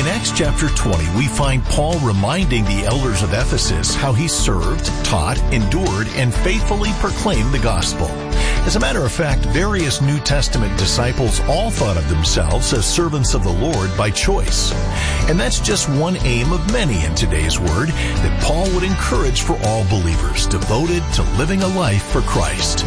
Acts chapter 20, we find Paul reminding the elders of Ephesus how he served, taught, endured, and faithfully proclaimed the gospel. As a matter of fact, various New Testament disciples all thought of themselves as servants of the Lord by choice. And that's just one aim of many in today's word, that Paul would encourage for all believers devoted to living a life for Christ.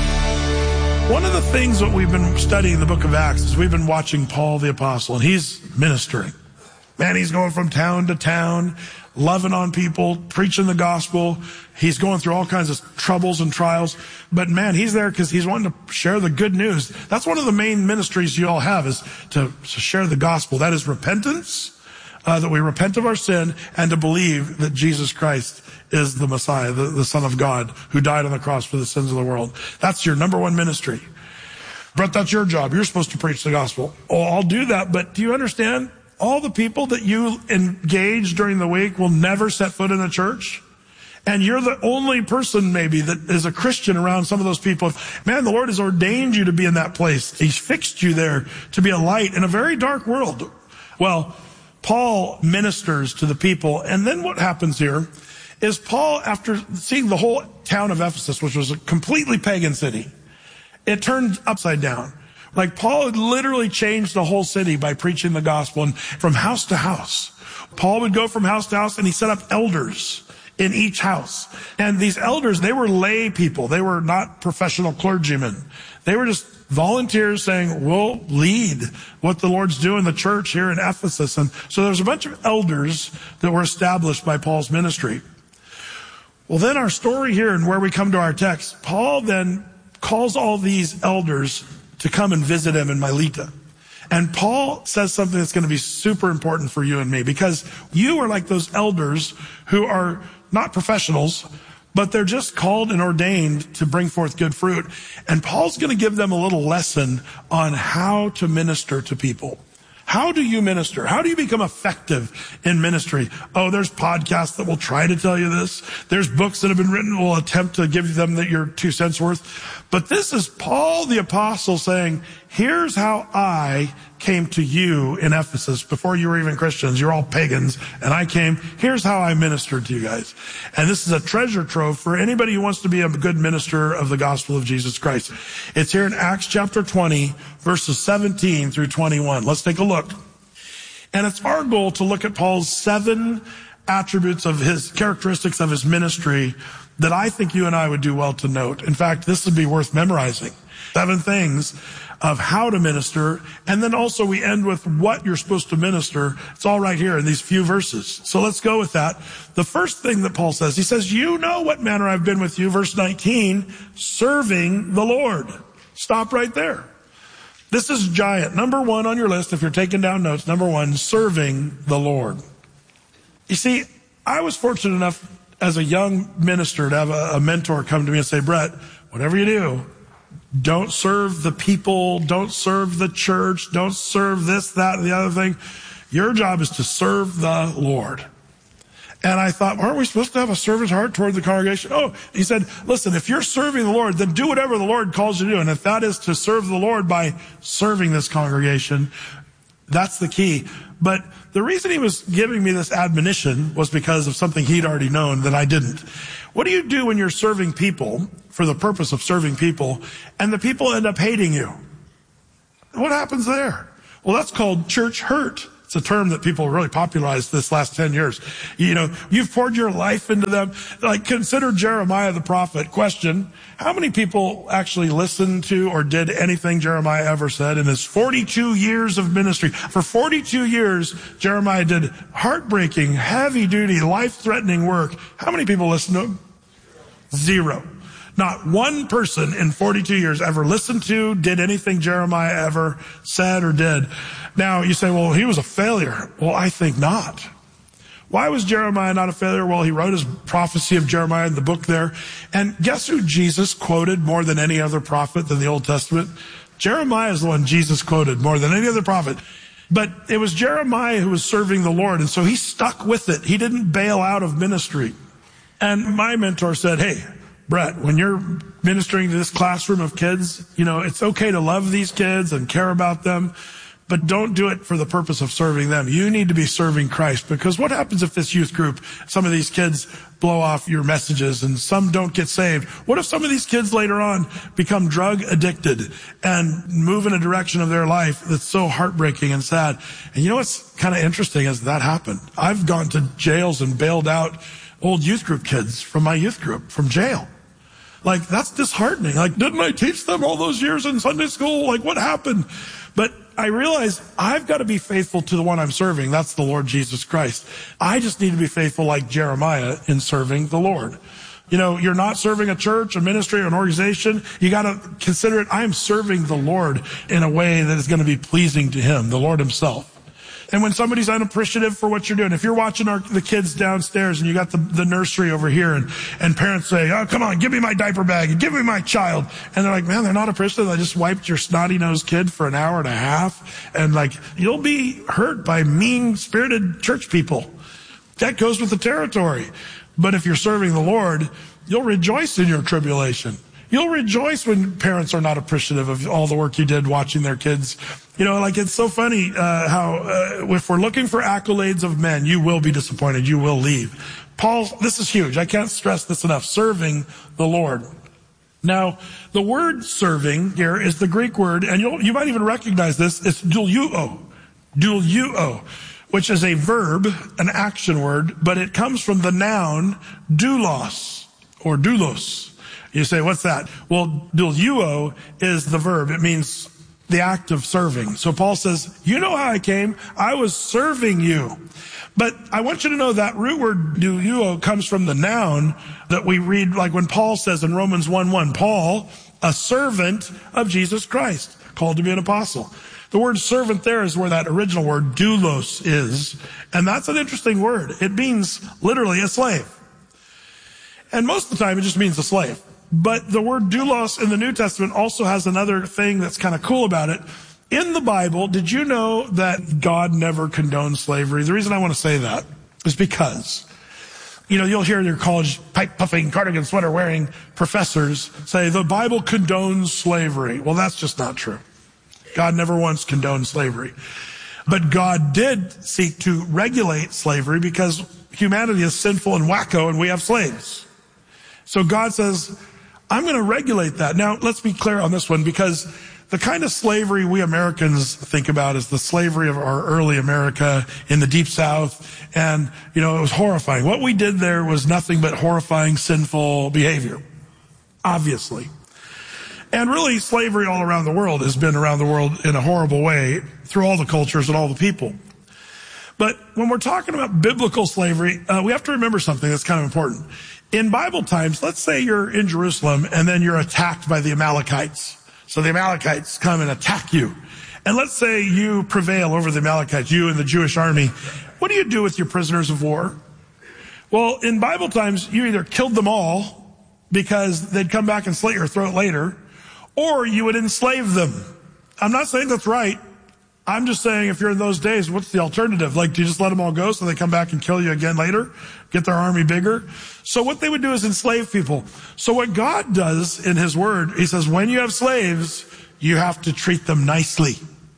One of the things that we've been studying in the book of Acts is we've been watching Paul the apostle, and he's ministering. Man, he's going from town to town, loving on people, preaching the gospel. He's going through all kinds of troubles and trials. But man, he's there because he's wanting to share the good news. That's one of the main ministries you all have, is to share the gospel. That is repentance, that we repent of our sin, and to believe that Jesus Christ is the Messiah, the Son of God, who died on the cross for the sins of the world. That's your number one ministry. Brett, that's your job. You're supposed to preach the gospel. Oh, I'll do that, but do you understand? All the people that you engage during the week will never set foot in a church. And you're the only person maybe that is a Christian around some of those people. Man, the Lord has ordained you to be in that place. He's fixed you there to be a light in a very dark world. Well, Paul ministers to the people. And then what happens here is Paul, after seeing the whole town of Ephesus, which was a completely pagan city, it turned upside down. Like Paul had literally changed the whole city by preaching the gospel, and from house to house. Paul would go from house to house, and he set up elders in each house. And these elders, they were lay people. They were not professional clergymen. They were just volunteers saying, we'll lead what the Lord's doing in the church here in Ephesus. And so there's a bunch of elders that were established by Paul's ministry. Well, then our story here and where we come to our text, Paul then calls all these elders to come and visit him in Miletus. And Paul says something that's going to be super important for you and me, because you are like those elders who are not professionals, but they're just called and ordained to bring forth good fruit. And Paul's going to give them a little lesson on how to minister to people. How do you minister? How do you become effective in ministry? Oh, there's podcasts that will try to tell you this. There's books that have been written that will attempt to give them your 2 cents worth. But this is Paul the apostle saying, here's how I came to you in Ephesus before you were even Christians. You're all pagans. And I came, here's how I ministered to you guys. And this is a treasure trove for anybody who wants to be a good minister of the gospel of Jesus Christ. It's here in Acts chapter 20, verses 17 through 21. Let's take a look. And it's our goal to look at Paul's 7 attributes of his characteristics of his ministry that I think you and I would do well to note. In fact, this would be worth memorizing. 7 things of how to minister. And then also we end with what you're supposed to minister. It's all right here in these few verses. So let's go with that. The first thing that Paul says, he says, you know what manner I've been with you. Verse 19, serving the Lord. Stop right there. This is giant. Number 1 on your list, if you're taking down notes, number 1, serving the Lord. You see, I was fortunate enough as a young minister to have a mentor come to me and say, Brett, whatever you do, don't serve the people, don't serve the church, don't serve this, that, and the other thing. Your job is to serve the Lord. And I thought, aren't we supposed to have a servant heart toward the congregation? Oh, he said, listen, if you're serving the Lord, then do whatever the Lord calls you to do. And if that is to serve the Lord by serving this congregation, that's the key. But the reason he was giving me this admonition was because of something he'd already known that I didn't. What do you do when you're serving people for the purpose of serving people and the people end up hating you? What happens there? Well, that's called church hurt. It's a term that people really popularized this last 10 years. You know, you've poured your life into them. Like, consider Jeremiah the prophet. Question, how many people actually listened to or did anything Jeremiah ever said in his 42 years of ministry? For 42 years, Jeremiah did heartbreaking, heavy-duty, life-threatening work. How many people listened to him? 0. Not one person in 42 years ever listened to, did anything Jeremiah ever said or did. Now, you say, well, he was a failure. Well, I think not. Why was Jeremiah not a failure? Well, he wrote his prophecy of Jeremiah in the book there. And guess who Jesus quoted more than any other prophet in the Old Testament? Jeremiah is the one Jesus quoted more than any other prophet. But it was Jeremiah who was serving the Lord, and so he stuck with it. He didn't bail out of ministry. And my mentor said, hey, Brett, when you're ministering to this classroom of kids, you know, it's okay to love these kids and care about them, But don't do it for the purpose of serving them. You need to be serving Christ, because what happens if this youth group, some of these kids blow off your messages and some don't get saved? What if some of these kids later on become drug addicted and move in a direction of their life that's so heartbreaking and sad? And you know what's kind of interesting is that happened. I've gone to jails and bailed out old youth group kids from my youth group from jail. Like, that's disheartening. Like, didn't I teach them all those years in Sunday school? Like, what happened? But I realize I've got to be faithful to the one I'm serving. That's the Lord Jesus Christ. I just need to be faithful like Jeremiah in serving the Lord. You know, you're not serving a church, a ministry, or an organization. You got to consider it, I am serving the Lord in a way that is going to be pleasing to him, the Lord himself. And when somebody's unappreciative for what you're doing, if you're watching the kids downstairs and you got the nursery over here and parents say, oh, come on, give me my diaper bag and give me my child. And they're like, man, they're not appreciative. I just wiped your snotty-nosed kid for an hour and a half. And like, you'll be hurt by mean-spirited church people. That goes with the territory. But if you're serving the Lord, you'll rejoice in your tribulation. You'll rejoice when parents are not appreciative of all the work you did watching their kids. You know, like, it's so funny how if we're looking for accolades of men, you will be disappointed. You will leave. Paul, this is huge. I can't stress this enough. Serving the Lord. Now, the word serving here is the Greek word, and you might even recognize this. It's douliuo, which is a verb, an action word, but it comes from the noun doulos or doulos. You say, what's that? Well, douliuo is the verb. It means the act of serving. So Paul says, you know how I came? I was serving you. But I want you to know that root word douliuo comes from the noun that we read, like when Paul says in Romans 1:1, Paul, a servant of Jesus Christ, called to be an apostle. The word servant there is where that original word doulos is. And that's an interesting word. It means literally a slave. And most of the time it just means a slave. But the word doulos in the New Testament also has another thing that's kind of cool about it. In the Bible, did you know that God never condoned slavery? The reason I want to say that is because, you know, you'll hear your college pipe-puffing, cardigan sweater-wearing professors say the Bible condones slavery. Well, that's just not true. God never once condoned slavery. But God did seek to regulate slavery because humanity is sinful and wacko and we have slaves. So God says, I'm going to regulate that. Now, let's be clear on this one, because the kind of slavery we Americans think about is the slavery of our early America in the Deep South. And, you know, it was horrifying. What we did there was nothing but horrifying, sinful behavior, obviously. And really, slavery all around the world has been around the world in a horrible way through all the cultures and all the people. But when we're talking about biblical slavery, we have to remember something that's kind of important. In Bible times, let's say you're in Jerusalem and then you're attacked by the Amalekites. So the Amalekites come and attack you. And let's say you prevail over the Amalekites, you and the Jewish army. What do you do with your prisoners of war? Well, in Bible times, you either killed them all because they'd come back and slit your throat later, or you would enslave them. I'm not saying that's right. I'm just saying, if you're in those days, what's the alternative? Like, do you just let them all go so they come back and kill you again later? Get their army bigger? So what they would do is enslave people. So what God does in his word, he says, when you have slaves, you have to treat them nicely.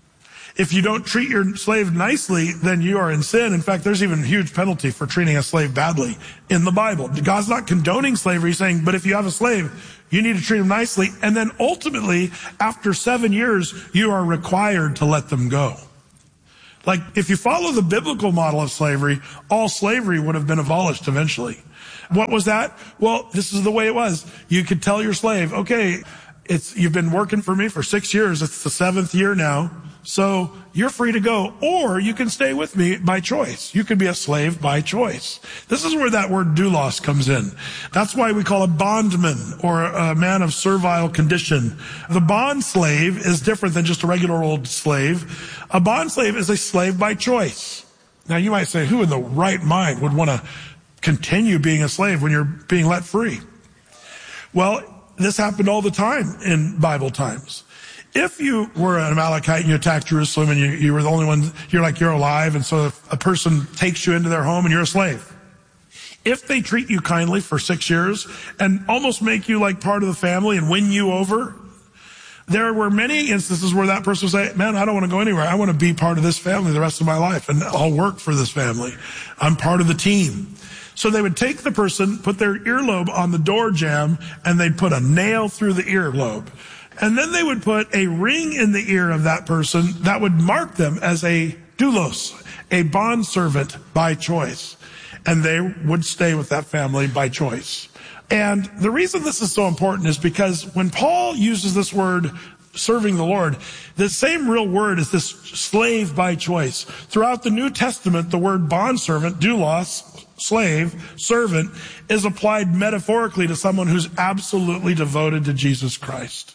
If you don't treat your slave nicely, then you are in sin. In fact, there's even a huge penalty for treating a slave badly in the Bible. God's not condoning slavery. He's saying, but if you have a slave, you need to treat them nicely. And then ultimately, after 7 years, you are required to let them go. Like, if you follow the biblical model of slavery, all slavery would have been abolished eventually. What was that? Well, this is the way it was. You could tell your slave, okay, you've been working for me for 6 years. It's the 7th year now. So you're free to go, or you can stay with me by choice. You can be a slave by choice. This is where that word doulos comes in. That's why we call a bondman or a man of servile condition. The bond slave is different than just a regular old slave. A bond slave is a slave by choice. Now you might say, who in the right mind would want to continue being a slave when you're being let free? Well, this happened all the time in Bible times. If you were an Amalekite and you attacked Jerusalem and you were the only one, you're alive, and so if a person takes you into their home and you're a slave, if they treat you kindly for 6 years and almost make you like part of the family and win you over, There were many instances where that person would say, man, I don't want to go anywhere. I want to be part of this family the rest of my life, and I'll work for this family. I'm part of the team. So they would take the person, put their earlobe on the door jamb, and they'd put a nail through the earlobe. And then they would put a ring in the ear of that person that would mark them as a doulos, a bondservant by choice. And they would stay with that family by choice. And the reason this is so important is because when Paul uses this word, serving the Lord, the same real word is this slave by choice. Throughout the New Testament, the word bondservant, doulos, slave, servant, is applied metaphorically to someone who's absolutely devoted to Jesus Christ.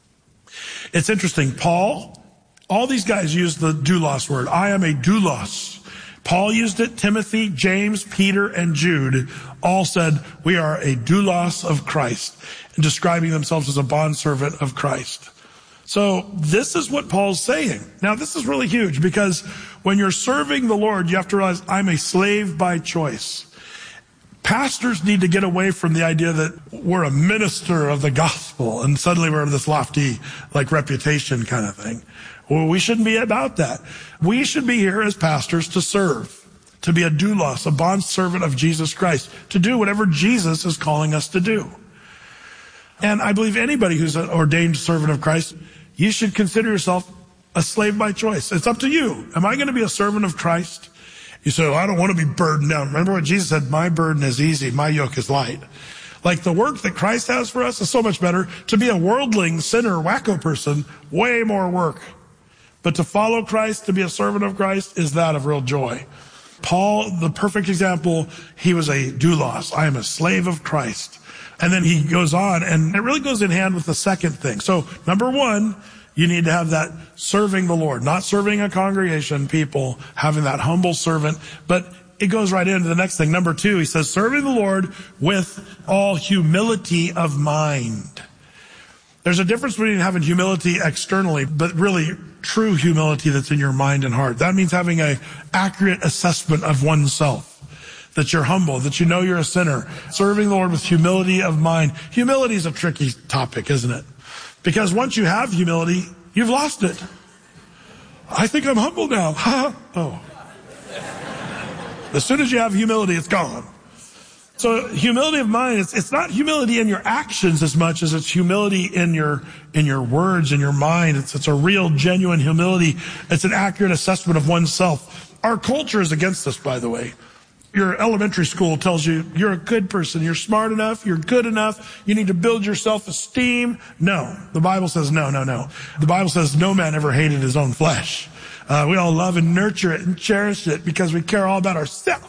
It's interesting. Paul, all these guys use the doulos word. I am a doulos. Paul used it. Timothy, James, Peter, and Jude all said, we are a doulos of Christ, and describing themselves as a bondservant of Christ. So this is what Paul's saying. Now, this is really huge because when you're serving the Lord, you have to realize I'm a slave by choice. Pastors need to get away from the idea that we're a minister of the gospel and suddenly we're this lofty, reputation kind of thing. Well, we shouldn't be about that. We should be here as pastors to serve, to be a doulos, a bondservant of Jesus Christ, to do whatever Jesus is calling us to do. And I believe anybody who's an ordained servant of Christ, you should consider yourself a slave by choice. It's up to you. Am I going to be a servant of Christ? You say, I don't want to be burdened down. Remember what Jesus said, my burden is easy, my yoke is light. The work that Christ has for us is so much better. To be a worldling, sinner, wacko person, way more work. But to follow Christ, to be a servant of Christ, is that of real joy. Paul, the perfect example, he was a doulos. I am a slave of Christ. And then he goes on, and it really goes in hand with the second thing. So, number one, you need to have that serving the Lord, not serving a congregation, people, having that humble servant. But it goes right into the next thing. Number two, he says, serving the Lord with all humility of mind. There's a difference between having humility externally, but really true humility that's in your mind and heart. That means having an accurate assessment of oneself. That you're humble, that you know you're a sinner. Serving the Lord with humility of mind. Humility is a tricky topic, isn't it? Because once you have humility, you've lost it. I think I'm humble now. Oh. As soon as you have humility, it's gone. So humility of mind, it's not humility in your actions as much as it's humility in your words, in your mind. It's a real, genuine humility. It's an accurate assessment of oneself. Our culture is against this, by the way. Your elementary school tells you you're a good person, you're smart enough, you're good enough, you need to build your self-esteem. No, the Bible says no. The Bible says no man ever hated his own flesh. We all love and nurture it and cherish it because we care all about ourselves.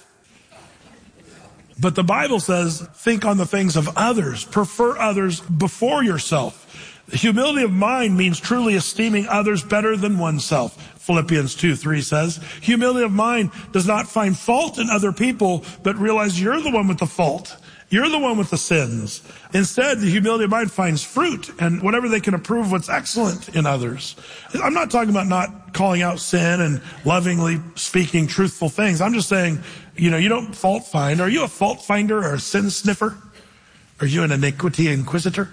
But the Bible says think on the things of others, prefer others before yourself. Humility of mind means truly esteeming others better than oneself. Philippians 2:3 says, humility of mind does not find fault in other people, but realize you're the one with the fault. You're the one with the sins. Instead, the humility of mind finds fruit and whatever they can approve what's excellent in others. I'm not talking about not calling out sin and lovingly speaking truthful things. I'm just saying, you don't fault find. Are you a fault finder or a sin sniffer? Are you an iniquity inquisitor?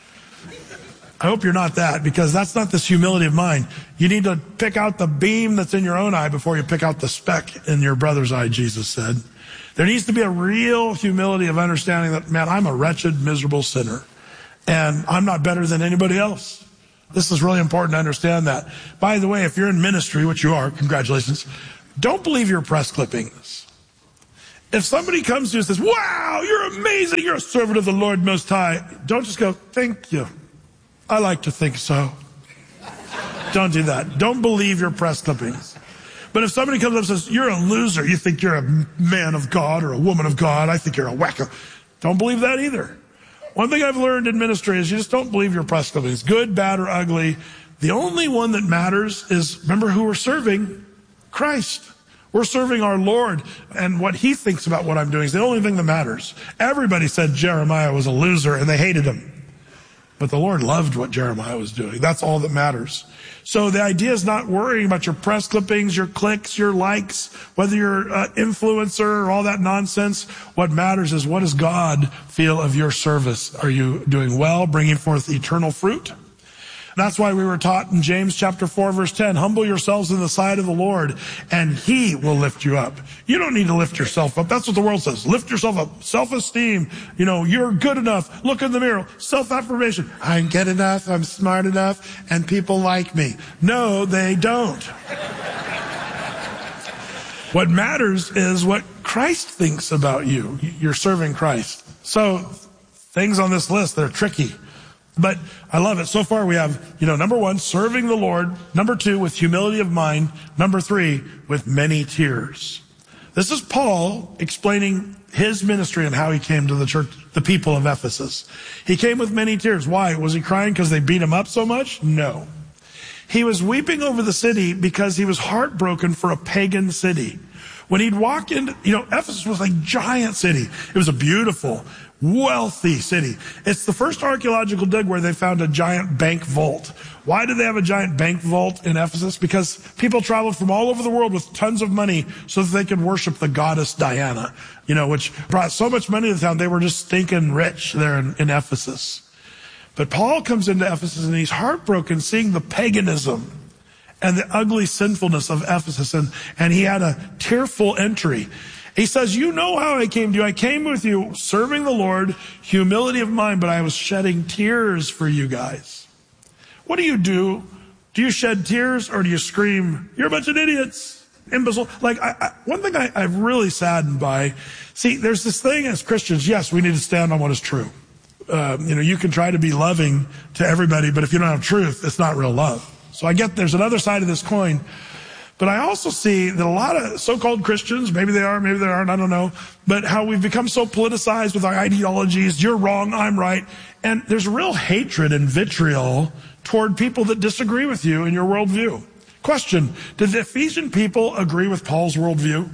I hope you're not that, because that's not this humility of mind. You need to pick out the beam that's in your own eye before you pick out the speck in your brother's eye, Jesus said. There needs to be a real humility of understanding that, man, I'm a wretched, miserable sinner, and I'm not better than anybody else. This is really important to understand that. By the way, if you're in ministry, which you are, congratulations, don't believe your press clippings. If somebody comes to you and says, wow, you're amazing, you're a servant of the Lord Most High, don't just go, thank you. I like to think so. Don't do that. Don't believe your press clippings. But if somebody comes up and says, you're a loser, you think you're a man of God or a woman of God, I think you're a wacko. Don't believe that either. One thing I've learned in ministry is you just don't believe your press clippings, good, bad, or ugly. The only one that matters is, remember who we're serving? Christ. We're serving our Lord, and what he thinks about what I'm doing is the only thing that matters. Everybody said Jeremiah was a loser, and they hated him. But the Lord loved what Jeremiah was doing. That's all that matters. So the idea is not worrying about your press clippings, your clicks, your likes, whether you're an influencer or all that nonsense. What matters is, what does God feel of your service? Are you doing well, bringing forth eternal fruit? That's why we were taught in James chapter 4, verse 10, humble yourselves in the sight of the Lord, and he will lift you up. You don't need to lift yourself up. That's what the world says. Lift yourself up. Self-esteem. You're good enough. Look in the mirror. Self-affirmation. I'm good enough. I'm smart enough. And people like me. No, they don't. What matters is what Christ thinks about you. You're serving Christ. So things on this list, they're tricky. But I love it. So far we have, number 1, serving the Lord. Number 2, with humility of mind. Number 3, with many tears. This is Paul explaining his ministry and how he came to the church, the people of Ephesus. He came with many tears. Why? Was he crying because they beat him up so much? No. He was weeping over the city because he was heartbroken for a pagan city. When he'd walk into, Ephesus was a giant city. It was a beautiful, wealthy city. It's the first archaeological dig where they found a giant bank vault. Why did they have a giant bank vault in Ephesus? Because people traveled from all over the world with tons of money so that they could worship the goddess Diana, which brought so much money to the town, they were just stinking rich there in Ephesus. But Paul comes into Ephesus and he's heartbroken seeing the paganism and the ugly sinfulness of Ephesus. And he had a tearful entry. He says, you know how I came to you. I came with you serving the Lord, humility of mind, but I was shedding tears for you guys. What do? Do you shed tears or do you scream, you're a bunch of idiots, imbecile? One thing I'm really saddened by, there's this thing as Christians, yes, we need to stand on what is true. You can try to be loving to everybody, but if you don't have truth, it's not real love. So I get there's another side of this coin. But I also see that a lot of so-called Christians, maybe they are, maybe they aren't, I don't know, but how we've become so politicized with our ideologies, you're wrong, I'm right. And there's real hatred and vitriol toward people that disagree with you in your worldview. Question, did the Ephesian people agree with Paul's worldview?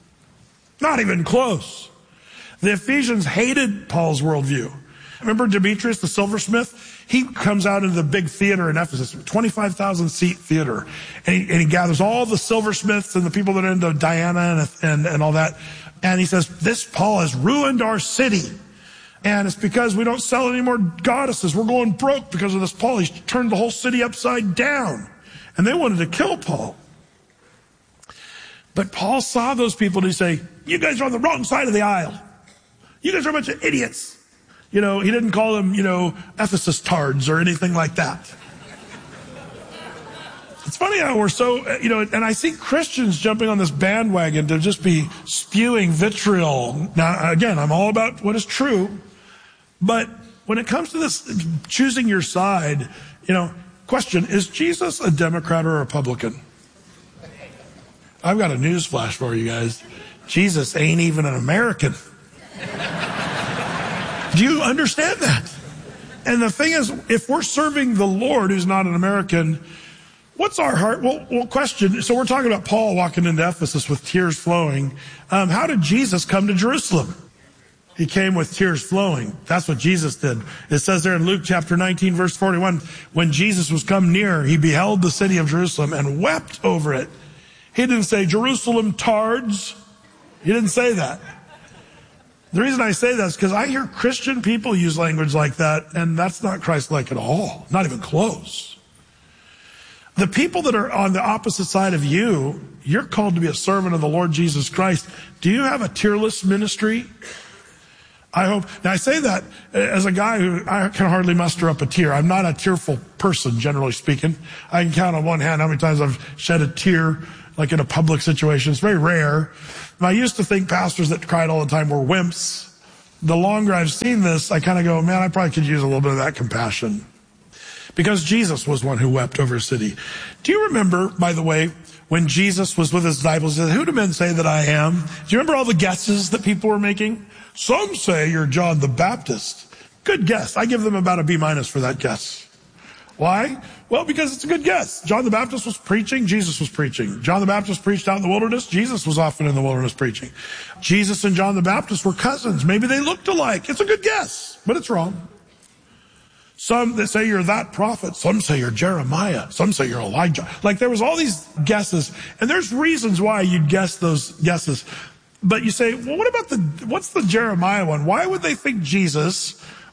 Not even close. The Ephesians hated Paul's worldview. Remember Demetrius, the silversmith? He comes out into the big theater in Ephesus, 25,000 seat theater. And he gathers all the silversmiths and the people that are into Diana and all that. And he says, this Paul has ruined our city. And it's because we don't sell any more goddesses. We're going broke because of this Paul. He's turned the whole city upside down. And they wanted to kill Paul. But Paul saw those people and he say, you guys are on the wrong side of the aisle. You guys are a bunch of idiots. He didn't call them, Ephesus tards or anything like that. It's funny how we're so, and I see Christians jumping on this bandwagon to just be spewing vitriol. Now, again, I'm all about what is true. But when it comes to this choosing your side, question, is Jesus a Democrat or a Republican? I've got a news flash for you guys. Jesus ain't even an American. Do you understand that? And the thing is, if we're serving the Lord who's not an American, what's our heart? Well, question. So we're talking about Paul walking into Ephesus with tears flowing. How did Jesus come to Jerusalem? He came with tears flowing. That's what Jesus did. It says there in Luke chapter 19, verse 41, when Jesus was come near, he beheld the city of Jerusalem and wept over it. He didn't say, Jerusalem tards. He didn't say that. The reason I say that is because I hear Christian people use language like that, and that's not Christ-like at all. Not even close. The people that are on the opposite side of you, you're called to be a servant of the Lord Jesus Christ. Do you have a tearless ministry? I hope. Now, I say that as a guy who I can hardly muster up a tear. I'm not a tearful person, generally speaking. I can count on one hand how many times I've shed a tear, like in a public situation. It's very rare. And I used to think pastors that cried all the time were wimps. The longer I've seen this, I kind of go, man, I probably could use a little bit of that compassion. Because Jesus was one who wept over a city. Do you remember, by the way, when Jesus was with his disciples, he said, who do men say that I am? Do you remember all the guesses that people were making? Some say you're John the Baptist. Good guess. I give them about a B- for that guess. Why? Well, because it's a good guess. John the Baptist was preaching, Jesus was preaching. John the Baptist preached out in the wilderness, Jesus was often in the wilderness preaching. Jesus and John the Baptist were cousins. Maybe they looked alike. It's a good guess, but it's wrong. Some that say you're that prophet. Some say you're Jeremiah. Some say you're Elijah. Like there was all these guesses, and there's reasons why you'd guess those guesses. But you say, well, what's the Jeremiah one? Why would they think Jesus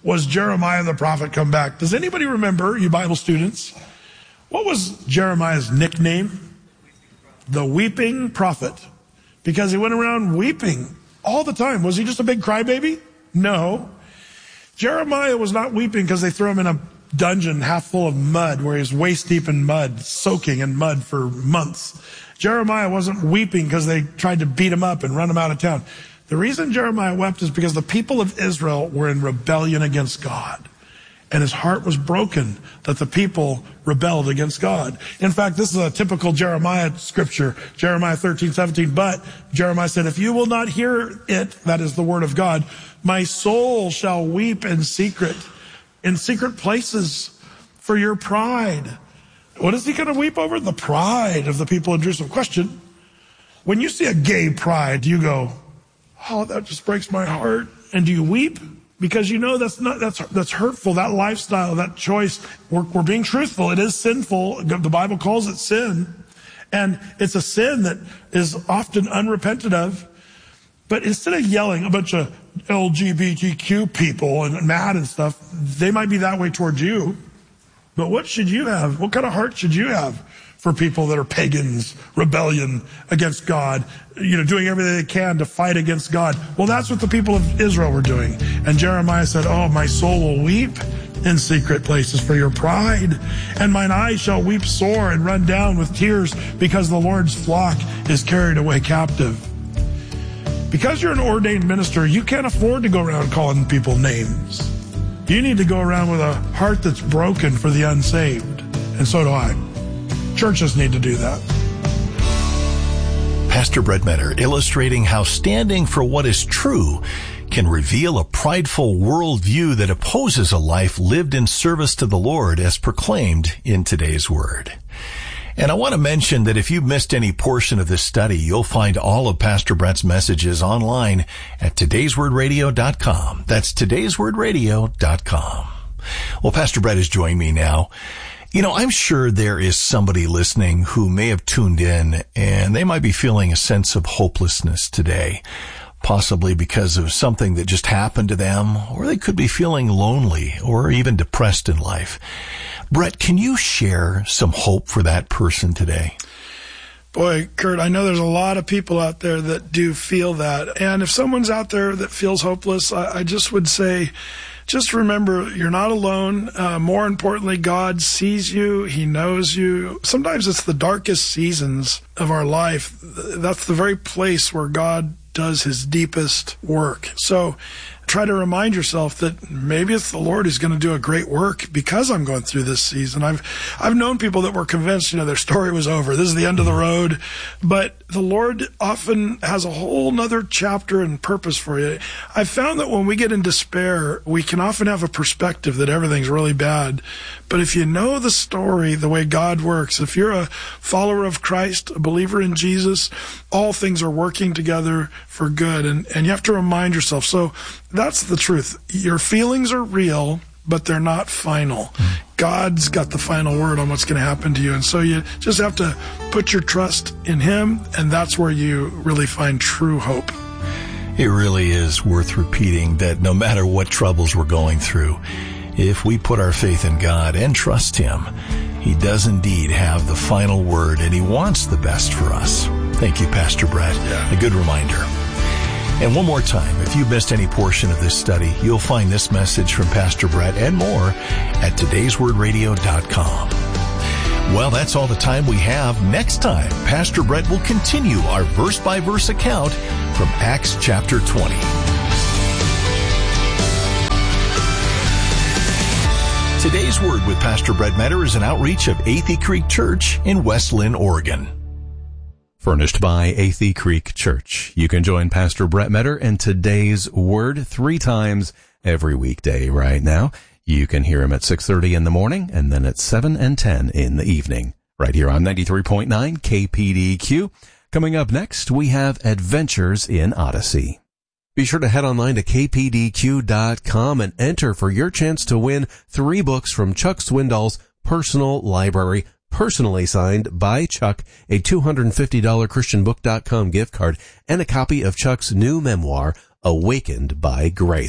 was Jeremiah the prophet come back. Does anybody remember, you Bible students, what was Jeremiah's nickname? The weeping prophet. Because he went around weeping all the time. Was he just a big crybaby? No. Jeremiah was not weeping because they threw him in a dungeon half full of mud where he was waist deep in mud, soaking in mud for months. Jeremiah wasn't weeping because they tried to beat him up and run him out of town. The reason Jeremiah wept is because the people of Israel were in rebellion against God. And his heart was broken that the people rebelled against God. In fact, this is a typical Jeremiah scripture, Jeremiah 13:17. But Jeremiah said, if you will not hear it, that is the word of God, my soul shall weep in secret places for your pride. What is he going to weep over? The pride of the people in Jerusalem. Question, when you see a gay pride, do you go, oh, that just breaks my heart? And do you weep? Because you know that's hurtful, that lifestyle, that choice. We're being truthful. It is sinful. The Bible calls it sin. And it's a sin that is often unrepented of. But instead of yelling a bunch of LGBTQ people and mad and stuff, they might be that way towards you. But what should you have? What kind of heart should you have for people that are pagans, rebellion against God, doing everything they can to fight against God? Well, that's what the people of Israel were doing. And Jeremiah said, oh, my soul will weep in secret places for your pride, and mine eyes shall weep sore and run down with tears because the Lord's flock is carried away captive. Because you're an ordained minister, you can't afford to go around calling people names. You need to go around with a heart that's broken for the unsaved. And so do I. Churches need to do that. Pastor Brett Metter illustrating how standing for what is true can reveal a prideful worldview that opposes a life lived in service to the Lord as proclaimed in today's Word. And I want to mention that if you missed any portion of this study, you'll find all of Pastor Brett's messages online at todayswordradio.com. That's todayswordradio.com. Well, Pastor Brett has joined me now. I'm sure there is somebody listening who may have tuned in and they might be feeling a sense of hopelessness today, possibly because of something that just happened to them, or they could be feeling lonely or even depressed in life. Brett, can you share some hope for that person today? Boy, Kurt, I know there's a lot of people out there that do feel that. And if someone's out there that feels hopeless, I just would say, just remember, you're not alone. More importantly, God sees you. He knows you. Sometimes it's the darkest seasons of our life. That's the very place where God does his deepest work. So try to remind yourself that maybe it's the Lord who's going to do a great work because I'm going through this season. I've known people that were convinced, their story was over. This is the end of the road. But the Lord often has a whole nother chapter and purpose for you. I've found that when we get in despair, we can often have a perspective that everything's really bad. But if you know the story, the way God works, if you're a follower of Christ, a believer in Jesus, all things are working together for good. And you have to remind yourself. So that's the truth. Your feelings are real, but they're not final. God's got the final word on what's going to happen to you. And so you just have to put your trust in him, and that's where you really find true hope. It really is worth repeating that no matter what troubles we're going through, if we put our faith in God and trust him, he does indeed have the final word, and he wants the best for us. Thank you, Pastor Brett. A good reminder. And one more time, if you missed any portion of this study, you'll find this message from Pastor Brett and more at todayswordradio.com. Well, that's all the time we have. Next time, Pastor Brett will continue our verse-by-verse account from Acts chapter 20. Today's Word with Pastor Brett Metter is an outreach of Athey Creek Church in West Lynn, Oregon. Furnished by Athey Creek Church. You can join Pastor Brett Metter and Today's Word 3 times every weekday right now. You can hear him at 6:30 in the morning and then at 7 and 10 in the evening. Right here on 93.9 KPDQ. Coming up next, we have Adventures in Odyssey. Be sure to head online to kpdq.com and enter for your chance to win 3 books from Chuck Swindoll's personal library, personally signed by Chuck, a $250 ChristianBook.com gift card, and a copy of Chuck's new memoir, Awakened by Grace.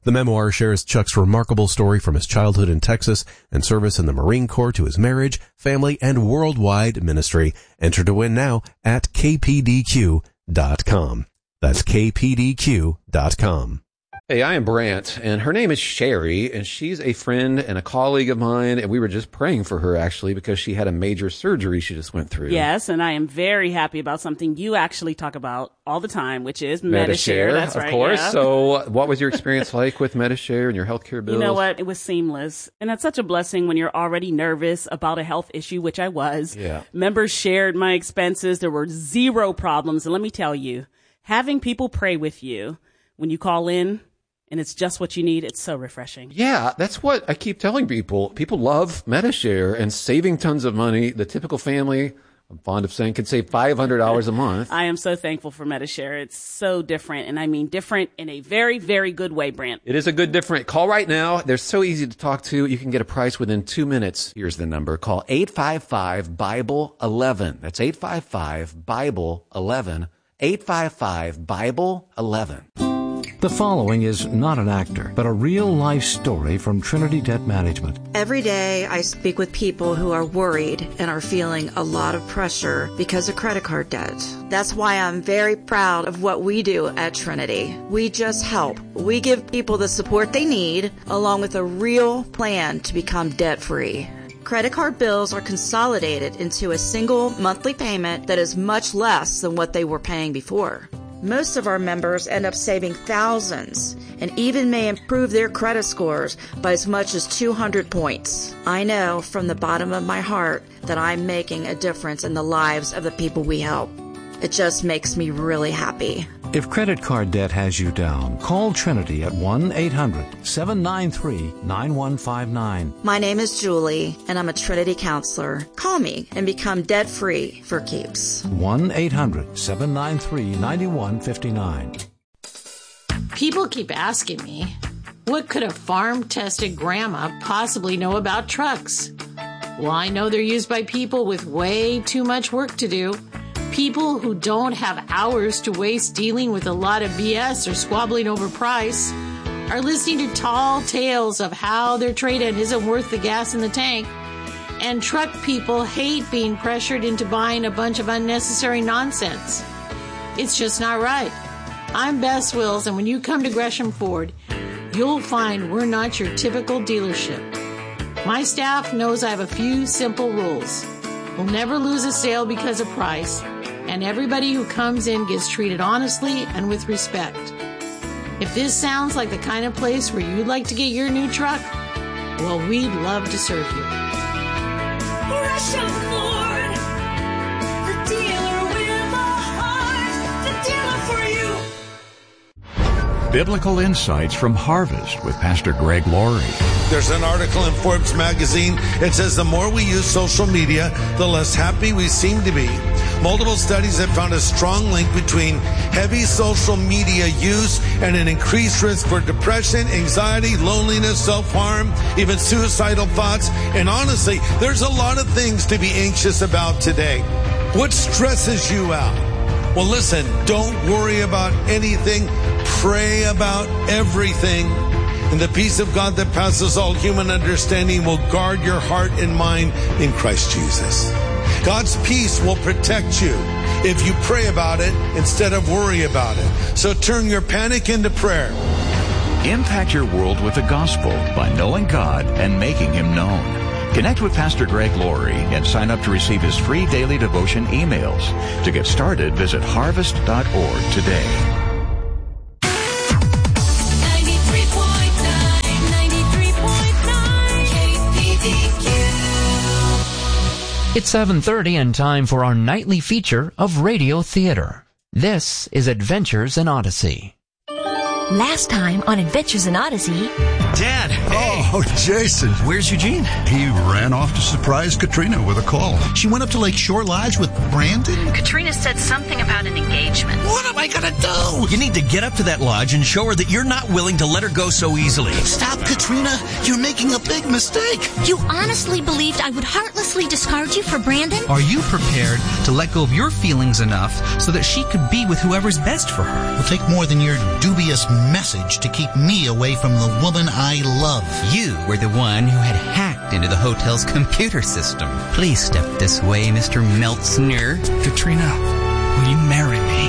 The memoir shares Chuck's remarkable story from his childhood in Texas and service in the Marine Corps to his marriage, family, and worldwide ministry. Enter to win now at kpdq.com. That's kpdq.com. Hey, I am Brant, and her name is Sherry, and she's a friend and a colleague of mine, and we were just praying for her, actually, because she had a major surgery she just went through. Yes, and I am very happy about something you actually talk about all the time, which is Medi-Share. That's right, of course. Yeah. So what was your experience like with Medi-Share and your healthcare bills? You know what? It was seamless, and that's such a blessing when you're already nervous about a health issue, which I was. Yeah. Members shared my expenses. There were zero problems, and let me tell you, having people pray with you when you call in, and it's just what you need, it's so refreshing. Yeah, that's what I keep telling people. People love Medi-Share and saving tons of money. The typical family, I'm fond of saying, can save $500 a month. I am so thankful for Medi-Share. It's so different, and I mean different in a very, very good way, Brant. It is a good different. Call right now. They're so easy to talk to. You can get a price within 2 minutes. Here's the number. Call 855-BIBLE-11. That's 855-BIBLE-11. 855-BIBLE-11. The following is not an actor, but a real-life story from Trinity Debt Management. Every day I speak with people who are worried and are feeling a lot of pressure because of credit card debt. That's why I'm very proud of what we do at Trinity. We just help. We give people the support they need, along with a real plan to become debt-free. Credit card bills are consolidated into a single monthly payment that is much less than what they were paying before. Most of our members end up saving thousands and even may improve their credit scores by as much as 200 points. I know from the bottom of my heart that I'm making a difference in the lives of the people we help. It just makes me really happy. If credit card debt has you down, call Trinity at 1-800-793-9159. My name is Julie, and I'm a Trinity counselor. Call me and become debt-free for keeps. 1-800-793-9159. People keep asking me, what could a farm-tested grandma possibly know about trucks? Well, I know they're used by people with way too much work to do. People who don't have hours to waste dealing with a lot of BS or squabbling over price are listening to tall tales of how their trade-in isn't worth the gas in the tank. And truck people hate being pressured into buying a bunch of unnecessary nonsense. It's just not right. I'm Bess Wills, and when you come to Gresham Ford, you'll find we're not your typical dealership. My staff knows I have a few simple rules. We'll never lose a sale because of price, and everybody who comes in gets treated honestly and with respect. If this sounds like the kind of place where you'd like to get your new truck, well, we'd love to serve you. Gresham Ford, the dealer with a heart, the dealer for you. Biblical Insights from Harvest with Pastor Greg Laurie. There's an article in Forbes magazine. It says the more we use social media, the less happy we seem to be. Multiple studies have found a strong link between heavy social media use and an increased risk for depression, anxiety, loneliness, self-harm, even suicidal thoughts. And honestly, there's a lot of things to be anxious about today. What stresses you out? Well, listen, don't worry about anything. Pray about everything. And the peace of God that passes all human understanding will guard your heart and mind in Christ Jesus. God's peace will protect you if you pray about it instead of worry about it. So turn your panic into prayer. Impact your world with the gospel by knowing God and making Him known. Connect with Pastor Greg Laurie and sign up to receive his free daily devotion emails. To get started, visit harvest.org today. It's 7:30 and time for our nightly feature of Radio Theater. This is Adventures in Odyssey. Last time on Adventures in Odyssey... Dad! Hey. Oh, Jason. Where's Eugene? He ran off to surprise Katrina with a call. She went up to Lake Shore Lodge with Brandon? Katrina said something about an engagement. What am I gonna do? You need to get up to that lodge and show her that you're not willing to let her go so easily. Stop, Katrina. You're making a big mistake. You honestly believed I would heartlessly discard you for Brandon? Are you prepared to let go of your feelings enough so that she could be with whoever's best for her? It'll take more than your dubious message to keep me away from the woman I love. You were the one who had hacked into the hotel's computer system. Please step this way, Mr. Meltzner. Katrina, will you marry me?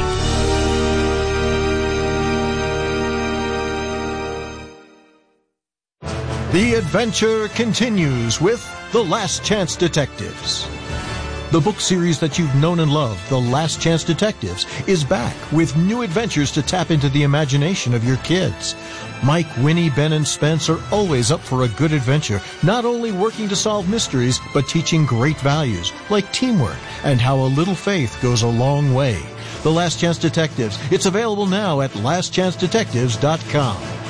The adventure continues with The Last Chance Detectives. The book series that you've known and loved, The Last Chance Detectives, is back with new adventures to tap into the imagination of your kids. Mike, Winnie, Ben, and Spence are always up for a good adventure, not only working to solve mysteries, but teaching great values, like teamwork and how a little faith goes a long way. The Last Chance Detectives. It's available now at lastchancedetectives.com.